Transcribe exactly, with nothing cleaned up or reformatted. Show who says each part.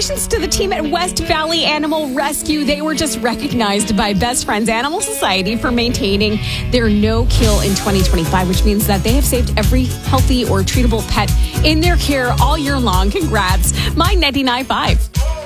Speaker 1: congratulations to the team at West Valley Animal Rescue. They were just recognized by Best Friends Animal Society for maintaining their no-kill in twenty twenty-five, which means that they have saved every healthy or treatable pet in their care all year long. Congrats. My ninety-nine point five.